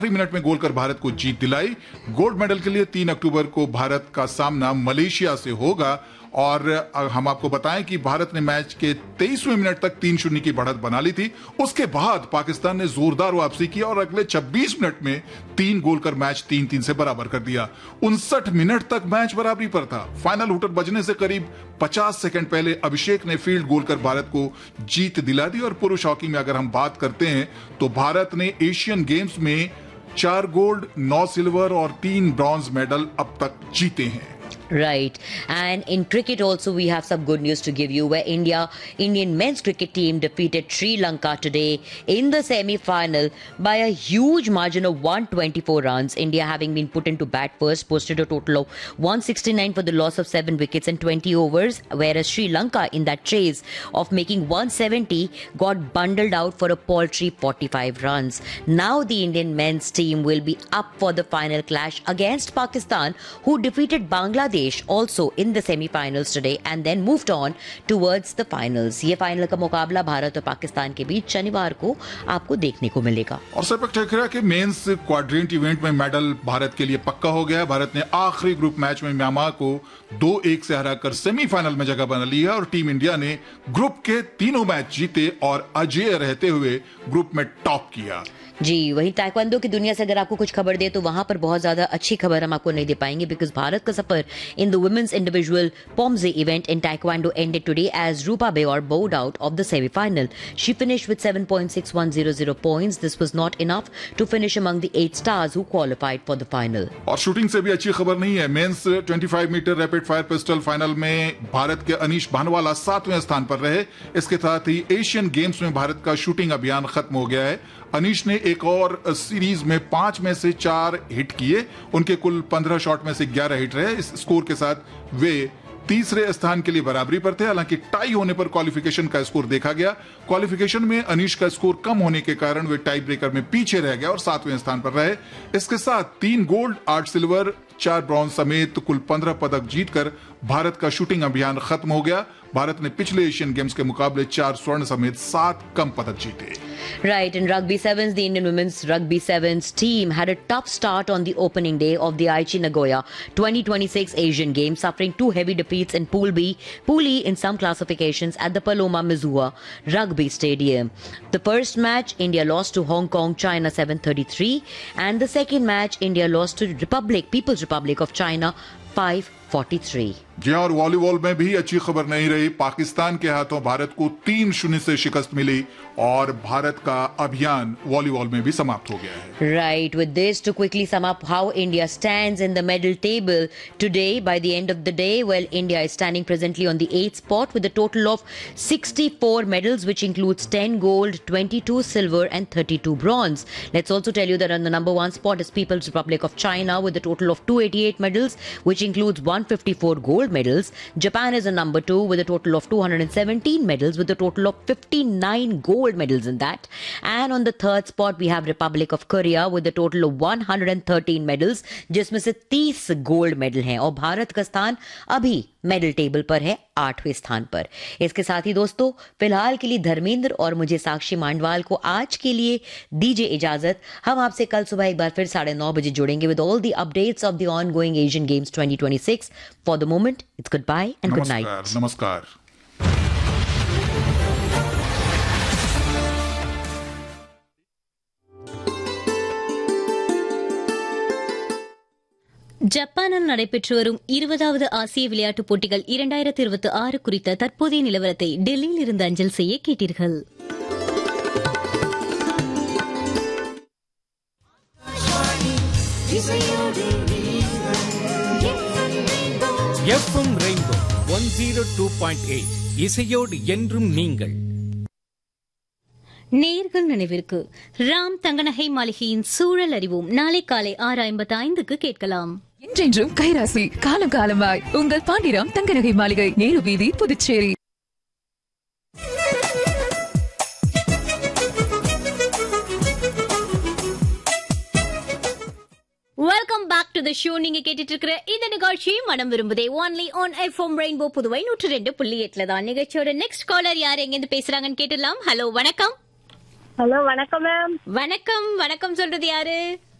Minute में गोल कर भारत को जीत दिलाई। गोल्ड मेडल के लिए 3 अक्टूबर को भारत का सामना मलेशिया से होगा और हम आपको बताएं कि भारत ने मैच के 23वें मिनट तक 3-0 की बढ़त बना ली थी। उसके बाद पाकिस्तान ने जोरदार वापसी की और अगले 26 मिनट में 3 गोल कर मैच 3-3 से बराबर कर दिया। 59 मिनट तक मैच बराबरी पर था। फाइनल हुटर बजने से करीब 50 सेकंड पहले अभिषेक ने फील्ड गोल कर भारत को जीत दिला दी। और पुरुष हॉकी में अगर हम बात करते हैं तो भारत ने एशियन गेम्स में 4 गोल्ड, 9 सिल्वर और 3 ब्रॉन्ज मेडल अब तक जीते हैं। Right. And in cricket also we have some good news to give you where Indian men's cricket team defeated Sri Lanka today in the semi-final by a huge margin of 124 runs. India, having been put into bat first, posted a total of 169 for the loss of 7 wickets in 20 overs, whereas Sri Lanka, in that chase of making 170, got bundled out for a paltry 45 runs. Now the Indian men's team will be up for the final clash against Pakistan, who defeated Bangladesh also in the semi-finals today and then moved on towards the finals. ये final का मुकाबला भारत और पाकिस्तान के बीच शनिवार को आपको देखने को मिलेगा। और सैपक टकरा के मेंस क्वाड्रेंट इवेंट में मेडल भारत के लिए पक्का हो गया। भारत ने आखिरी ग्रुप मैच में म्यांमार को 2-1 से हराकर सेमीफाइनल में जगह बना ली है और टीम इंडिया ने ग्रुप के तीनों मैच जीते और अजेय रहते हुए ग्रुप में टॉप किया। जी, वहीं ताइक्वांडो की दुनिया से अगर आपको कुछ खबर दे तो वहां पर बहुत ज्यादा अच्छी खबर हम आपको नहीं दे पाएंगे बिकॉज भारत का सफर in the women's individual पोम्जे event in taekwondo ended today as Rupa बेऔर board out of the semifinal. She finished with 7.6100 points. This was not enough to finish among the 8 stars who qualified for the final. और shooting से भी अच्छी खबर नहीं है. Mains 25 metre rapid fire pistol final में भारत के अनीश भानवाला 7वें स्थान पर रहे. इसके साथ ही एशियन गेम्स में भारत का शूटिंग अभियान खत्म हो गया है. अनीश ने एक और सीरीज में 5 में से 4 हिट किए. उनके कुल 15 शॉट में से 11 हिट रहे. इस स्कोर के साथ वे तीसरे स्थान के लिए बराबरी पर थे. हालांकि टाई होने पर क्वालिफिकेशन का स्कोर देखा गया. क्वालिफिकेशन में अनीश का स्कोर कम होने के कारण वे टाई ब्रेकर में पीछे रह गया और 7वें स्थान पर रहे. इसके साथ 3 गोल्ड, 8 सिल्वर, 4 ब्रॉन्ज समेत कुल 15 पदक जीतकर भारत का शूटिंग अभियान खत्म हो गया. भारत ने पिछले एशियन गेम्स के मुकाबले 4 स्वर्ण समेत 7 कम पदक जीते. Right, in Rugby Sevens, the Indian Women's Rugby Sevens team had a tough start on the opening day of the Aichi Nagoya 2026 Asian Games, suffering 2 heavy defeats in Pool E in some classifications at the Paloma Mizua Rugby Stadium. The first match, India lost to Hong Kong, China 7-33, and the second match, India lost to People's Republic of China 5-43. जी और volleyball में भी अच्छी खबर नहीं रही. पाकिस्तान के हाथों भारत को 3-0 से शिकस्त मिली और भारत का अभियान वॉलीबॉल में भी समाप्त हो गया है. Right, with this to quickly sum up how India stands in the medal table today by the end of the day, well, India is standing presently on the 8th spot with a total of 64 medals, which includes 10 gold, 22 silver and 32 bronze. Let's also tell you that on the number 1 spot is People's Republic of China with a total of 288 medals, which includes 154 gold medals. Japan is a number 2 with a total of 217 medals with a total of 59 gold medals in that. And on the 3rd spot we have Republic of Korea with a total of 113 medals, जिसमें से 30 gold medal हैं और भारत का स्थान अभी medal table पर है 8वें स्थान पर. इसके साथ ही दोस्तों फिलहाल के लिए धर्मेंद्र और मुझे साक्षी मांडवाल को आज के लिए दीजिए इजाजत. हम आपसे कल सुबह एक बार फिर 9:30 बजे जुड़ेंगे with all the updates of the ongoing Asian games 2026. For the moment it's good bye and good night. नमस्कार. ஜப்பானில் நடைபெற்று வரும் 20வது ஆசிய விளையாட்டுப் போட்டிகள் 2026 குறித்த தற்போதைய நிலவரத்தை டெல்லியில் இருந்து அஞ்சல் செய்ய கேட்டீர்கள். எஃப்எம் ரெயின்போ 102.8 இசையோடு என்றும் நீங்கள். நேர்கள் நினைவிற்கு ராம் தங்கநகை மாளிகையின் சூழல் அறிவோம் நாளை காலை 6:55க்கு கேட்கலாம். என்றென்றும் கைராசி, காலம் காலமாய் உங்கள் பாண்டிராம் தங்கநகை மாளிகை, நேரு வீதி, Puducherry. Welcome back to the show. நீங்க கேட்டுட்டு இருக்கிற இந்த நிகழ்ச்சி மனம் விரும்புதே only on FM rainbow Puduvai 102.8 தான். நிகழ்ச்சியோட நெக்ஸ்ட் காலர் யார் எங்க இருந்து பேசுறாங்கன்னு கேட்டுடலாம். ஹலோ, வணக்கம். ஹலோ வணக்கம் மேம். வணக்கம் வணக்கம் சொல்றது யாரு?